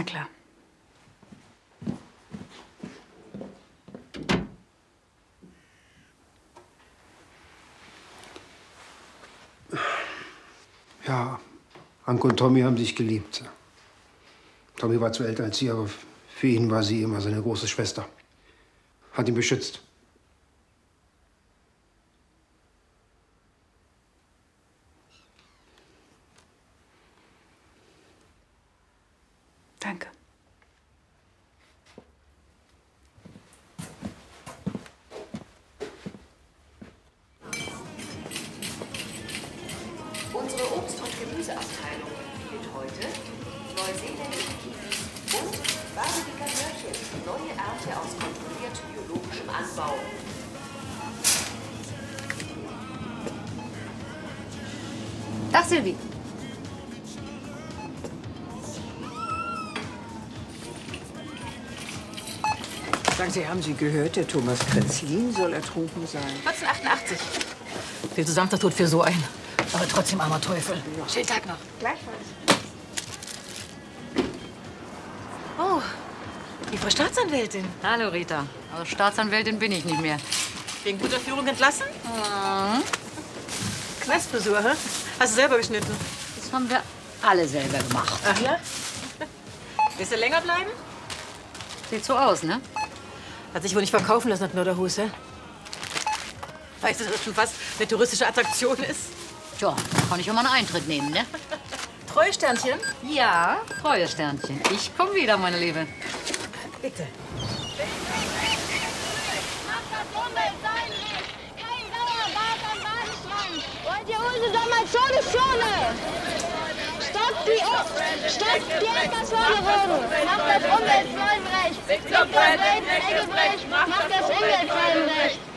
Na klar. Ja, Anke und Tommy haben sich geliebt. Tommy war zu älter als sie, aber für ihn war sie immer seine große Schwester. Hat ihn beschützt. Danke. Unsere Obst- und Gemüseabteilung empfiehlt heute neuseeländische Kiwis und Basiker Möhrchen, neue Ernte aus kontrolliert biologischem Anbau. Tag, Silvi. Sagen Sie, haben Sie gehört, der Thomas Krenzlin soll ertrunken sein? 1988. Viel zu sanfter Tod für so einen. Aber trotzdem armer Teufel. Schönen Tag noch. Gleichfalls. Oh, die Frau Staatsanwältin. Hallo, Rita. Aber Staatsanwältin bin ich nicht mehr. Wegen guter Führung entlassen? Knastfrisur, hä? Hast du selber geschnitten? Das haben wir alle selber gemacht. Ach ja? Willst du länger bleiben? Sieht so aus, ne? Hat sich wohl nicht verkaufen lassen, hat Norderhus, hä? Weißt du, dass das schon fast eine touristische Attraktion ist? Tja, kann ich auch mal einen Eintritt nehmen, ne? Treusternchen? Ja, treue Sternchen. Ich komm wieder, meine Liebe. Bitte. Macht das umweltfeindlich! Kein Dauerbad am Badestrand! Wollt ihr unsere Amazones-Zone? Stoppt die Eckersonne-Roden! Macht das umweltfreundlich! Victor Brand, Engelbrecht, macht das umweltfreundlich!